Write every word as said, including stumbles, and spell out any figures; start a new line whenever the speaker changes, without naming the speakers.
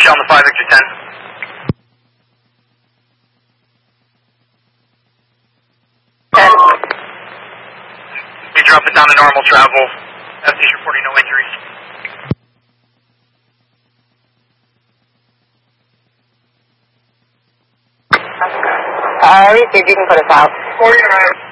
Delta five, Victor ten.
ten.
You drop it down to normal travel. F D's reporting no injuries.
Uh, received, you can put us out.
forty-nine.